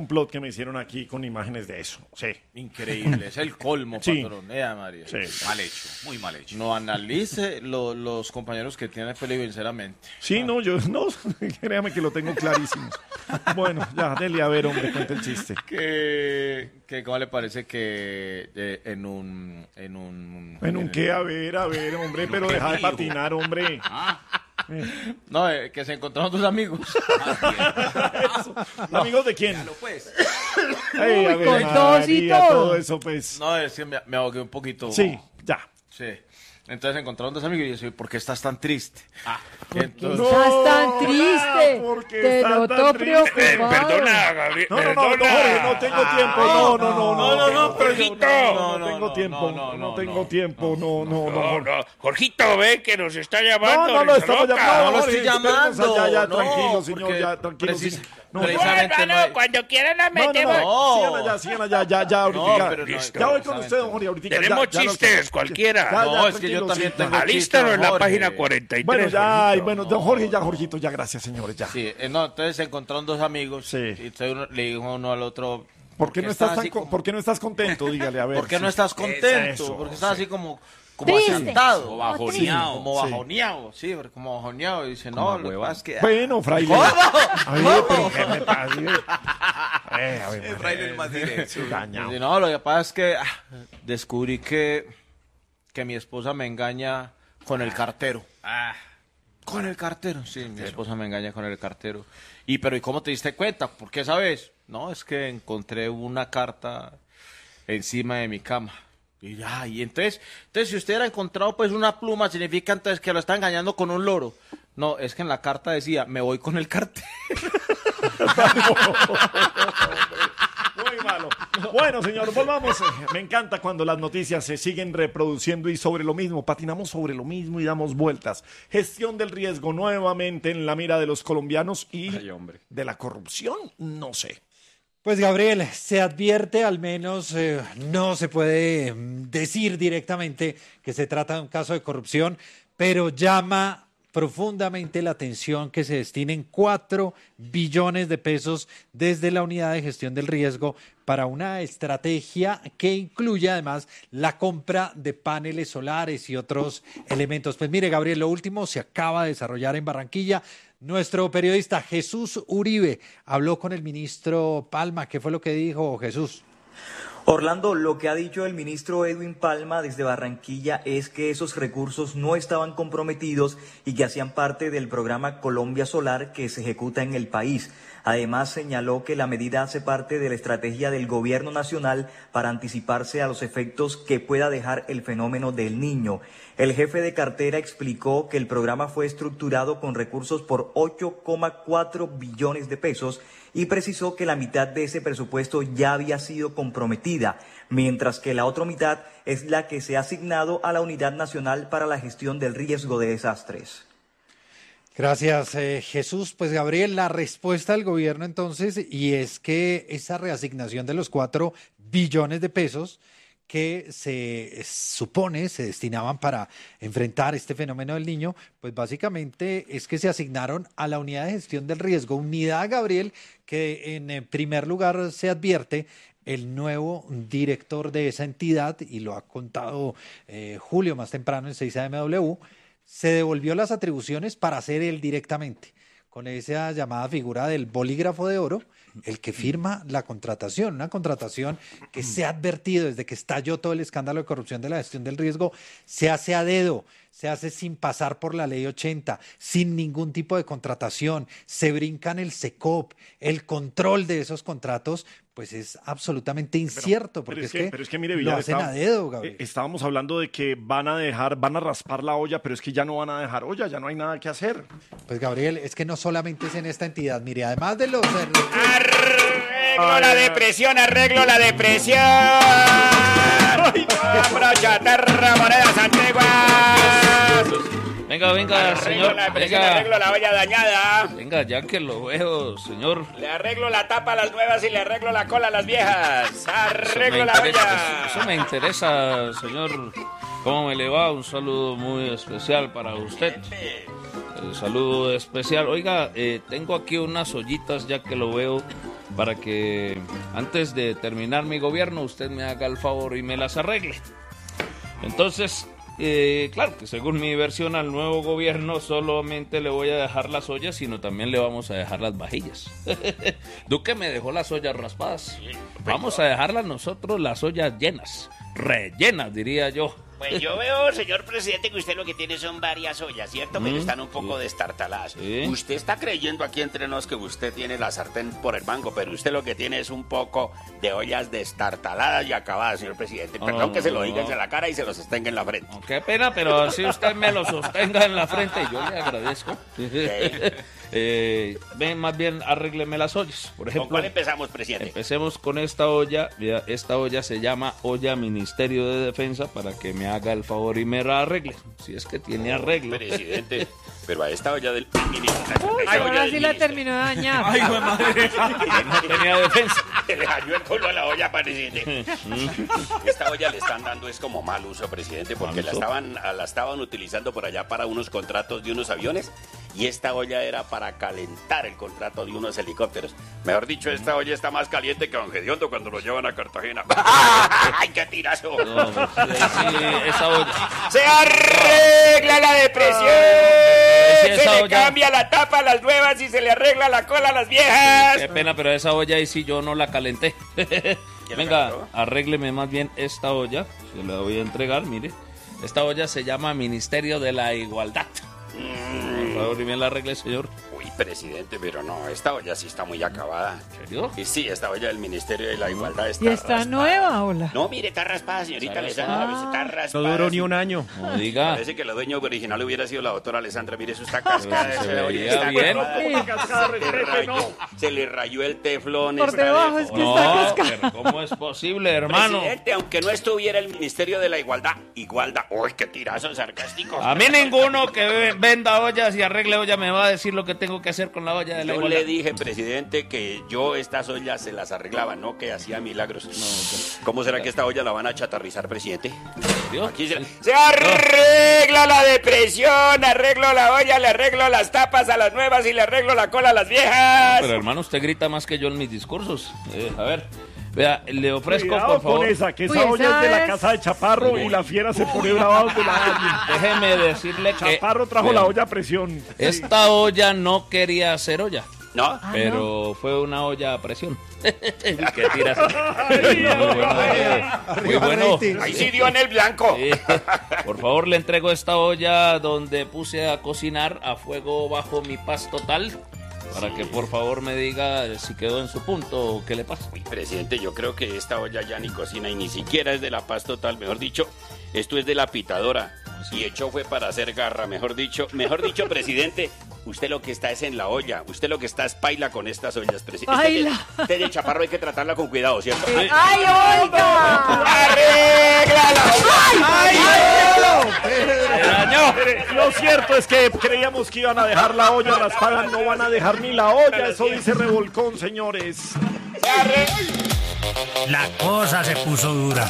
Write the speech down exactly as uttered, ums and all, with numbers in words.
complot que me hicieron aquí con imágenes de eso. Sí. Increíble, es el colmo, Sí. patrón. Eh, María. Sí. Mal hecho, muy mal hecho. No analice lo- los compañeros que tiene peligro, sinceramente. Sí, no, yo no, créame que lo tengo clarísimo. Bueno, ya, dele a ver, hombre, cuenta el chiste. Que, que ¿cómo le parece que eh, en un... En un, ¿En un el- qué? A ver, a ver, hombre, pero deja de patinar, hombre. No, eh, que se encontraron dos amigos. ¿Amigos de quién? Claro, pues. Ay, a ver, con tos y María, todo. todo eso, pues. No, es que me, me ahogué un poquito. Sí, ya. Sí. Entonces encontraron dos amigos y yo decía, ¿por qué estás tan triste? Ah. Entonces, Estás tan triste. porque Te estás noto tan triste. preocupado. Perdona, Gabriel. No, no, no, no, perdona. Jorge, no tengo tiempo. No, no, no, no, no, no, tengo Jorgito. tiempo. No, No, no, tengo no, tiempo. no, no, No no, tengo no. tiempo. No, no, no. No, Jorge. no. Jorgito, ve que nos está No, llamando. no lo estamos Loca. llamando. No lo Jorge, estoy esperemos llamando. allá, ya, No, tranquilo, señor, porque ya, tranquilo. precis- sí. No, precisamente Bueno, no hay- cuando quieran la no, no, metemos. no, No. sigan allá, sigan allá, ya, ya, ahorita. No, pero no, Listo. Ya voy con precisamente. usted, don Jorge, ahorita. Tenemos ya, ya lo- chistes, cualquiera. Ya, ya, No, es que yo tranquilo, también sí, tengo ya. Alístalo en la Jorge. página cuarenta y tres. Bueno, ya, Jorgito. y bueno, don Jorge, ya, Jorgito, ya, gracias, señores, ya. Sí, eh, no, entonces se encontraron dos amigos Sí. y entonces uno, le dijo uno al otro... ¿Por qué no estás tan así co- como- ¿Por qué no estás contento? Dígale, a ver. ¿Por qué no sí. estás contento? Eso, Porque estás sí. así como, como Triste. asentado. Como bajoneado. Como Sí. bajoneado, sí, porque como bajoneado. Y dice, no, lo que pasa es que... Bueno, fraile. ¿Cómo? A ver, pero ¿qué me pasa? Eh, a ver, El fraile es más directo. dañado. Dice, no, lo que pasa es que ah, descubrí que, que mi esposa me engaña con el cartero. Ah, Con el cartero, sí, mi esposa me engaña con el cartero. Y pero ¿y cómo te diste cuenta? ¿Por qué sabes? No, es que encontré una carta encima de mi cama. Y ya, y entonces, entonces si usted hubiera encontrado pues una pluma, significa entonces que lo está engañando con un loro. No, es que en la carta decía, me voy con el cartero. Muy malo. Bueno, señor, volvamos. Me encanta cuando las noticias se siguen reproduciendo y sobre lo mismo, patinamos sobre lo mismo y damos vueltas. Gestión del riesgo nuevamente en la mira de los colombianos y Ay, hombre. de la corrupción, no sé. Pues Gabriel, se advierte, al menos eh, no se puede mm, decir directamente que se trata de un caso de corrupción, pero llama profundamente la atención que se destinen cuatro billones de pesos desde la unidad de gestión del riesgo para una estrategia que incluye además la compra de paneles solares y otros elementos. Pues mire, Gabriel, lo último se acaba de desarrollar en Barranquilla. Nuestro periodista Jesús Uribe habló con el ministro Palma. ¿Qué fue lo que dijo Jesús? Orlando, lo que ha dicho el ministro Edwin Palma desde Barranquilla es que esos recursos no estaban comprometidos y que hacían parte del programa Colombia Solar que se ejecuta en el país. Además, señaló que la medida hace parte de la estrategia del gobierno nacional para anticiparse a los efectos que pueda dejar el fenómeno del Niño. El jefe de cartera explicó que el programa fue estructurado con recursos por ocho coma cuatro billones de pesos y precisó que la mitad de ese presupuesto ya había sido comprometida, mientras que la otra mitad es la que se ha asignado a la Unidad Nacional para la Gestión del Riesgo de Desastres. Gracias, eh, Jesús. Pues Gabriel, la respuesta del gobierno entonces, y es que esa reasignación de los cuatro billones de pesos que se supone se destinaban para enfrentar este fenómeno del Niño, pues básicamente es que se asignaron a la unidad de gestión del riesgo, unidad, Gabriel, que en primer lugar se advierte el nuevo director de esa entidad, y lo ha contado eh, Julio más temprano en seis A M W, se devolvió las atribuciones para hacer él directamente, con esa llamada figura del bolígrafo de oro, el que firma la contratación, una contratación que se ha advertido desde que estalló todo el escándalo de corrupción de la gestión del riesgo, se hace a dedo, se hace sin pasar por la ley ochenta, sin ningún tipo de contratación, se brincan el SECOP, el control de esos contratos, pues es absolutamente incierto, porque pero es, que, pero es que mire, lo Villar, hacen está- a dedo, Gabriel. eh, estábamos hablando de que van a dejar, van a raspar la olla, pero es que ya no van a dejar olla, ya no hay nada que hacer. Pues Gabriel, es que no solamente es en esta entidad, mire, además de los... eh, Arreglo la depresión, arreglo la depresión. Abrochate, monedas antiguas. Venga, venga, Arreglo señor. la presión, Venga. arreglo la olla dañada. Venga, ya que lo veo, señor. Le arreglo la tapa a las nuevas y le arreglo la cola a las viejas. Eso me Arreglo la interesa, olla. eso me interesa, señor. ¿Cómo me le va? Un saludo muy especial para usted. El saludo especial. Oiga, eh, tengo aquí unas ollitas, ya que lo veo, para que antes de terminar mi gobierno usted me haga el favor y me las arregle. Entonces, eh, claro que según mi versión al nuevo gobierno solamente le voy a dejar las ollas, sino también le vamos a dejar las vajillas. Duque me dejó las ollas raspadas. Vamos a dejarlas nosotros las ollas llenas, rellenas, diría yo. Pues yo veo, señor presidente, que usted lo que tiene son varias ollas, ¿cierto? Pero Mm, están un poco sí. destartaladas. Sí. Usted está creyendo aquí entre nos que usted tiene la sartén por el mango, pero usted lo que tiene es un poco de ollas destartaladas y acabadas, señor presidente. Perdón Oh, que se lo no. diga en la cara y se lo sostenga en la frente. Oh, qué pena, pero así usted me lo sostenga en la frente y yo le agradezco. eh, ven, más bien arrégleme las ollas. Por ¿Con ejemplo, cuál empezamos, presidente? empecemos con esta olla. Mira, esta olla se llama olla Ministerio de Defensa, para que me haga el favor y me la arregle, si es que tiene arreglo. Presidente, pero a esta olla del ministerio. Uy, ahora sí la terminó de dañar. Ay, güey, madre. No tenía defensa. Se le dañó el culo a la olla, presidente. Esta olla le están dando es como mal uso, presidente, porque ¿Mal la uso? estaban, la estaban utilizando por allá para unos contratos de unos aviones y esta olla era para calentar el contrato de unos helicópteros. Mejor dicho, esta olla está más caliente que Don Gediondo cuando lo llevan a Cartagena. ¡Ay, qué tirazo! No, pues, sí, esa olla. ¡Se arregla la depresión! Sí, esa se le olla. cambia la tapa a las nuevas y se le arregla la cola a las viejas. Qué pena, pero esa olla ahí sí yo no la calenté. la Venga, calentó? arrégleme más bien esta olla. Se la voy a entregar, mire. Esta olla se llama Ministerio de la Igualdad. Por favor, y me la arregle, señor. Uy, presidente, pero no, esta olla sí está muy acabada. ¿En serio? Y sí, esta olla del Ministerio de la Igualdad está ¿Y está raspada. nueva, hola? No, mire, está raspada, señorita Está Alessandra, raspada. está raspada. No duró ni sí. un año. No diga. Parece que la dueña original hubiera sido la doctora Alessandra. Mire, eso está cascada. Se esa olla veía está bien. cascada. Una cascada, Se le respete, rayó- no. Se le rayó el teflón. Por está debajo de- es que está No, cascada. pero ¿cómo es posible, hermano? Presidente, aunque no estuviera el Ministerio de la Igualdad, igualdad. Uy, qué tirazo sarcástico. A mí ninguno que ve- venda ollas y arregle olla me va a decir lo que tengo que hacer con la olla de la Yo igualdad. le dije, presidente, que yo estas ollas se las arreglaba, no que hacía milagros. ¿Cómo será que esta olla la van a chatarrizar, presidente? ¿Vio? Aquí se, se arregla la depresión, arreglo la olla, le arreglo las tapas a las nuevas y le arreglo la cola a las viejas. Pero hermano, usted grita más que yo en mis discursos. Eh, a ver, vea, le ofrezco, Cuidado por favor. con esa, que esa Uy, olla es de la esa casa de Chaparro y la fiera se pone brava de la Déjeme decirle que Chaparro trajo vea, la olla a presión. Esta olla no quería ser olla, ¿No? pero fue una olla a presión. ¿Qué tiras? Muy bueno. eh, Muy Arriba bueno. rating. Ahí sí dio en el blanco. Sí. Por favor, le entrego esta olla donde puse a cocinar a fuego bajo mi paz total. Para que por favor me diga si quedó en su punto o qué le pasa. Uy, presidente, yo creo que esta olla ya ni cocina y ni siquiera es de la paz total. Mejor dicho, esto es de la pitadora. Y hecho fue para hacer garra, mejor dicho. Mejor dicho, presidente, usted lo que está es en la olla. Usted lo que está es paila con estas ollas, presidente. Paila. Usted, usted de Chaparro hay que tratarla con cuidado, ¿cierto? ¡Ay, oiga! ¡Arregla la olla! ¡Se dañó! Mire, lo cierto es que creíamos que iban a dejar la olla raspada, no van a dejar ni la olla, eso dice Revolcón, señores. ¡Arregla! La cosa se puso dura.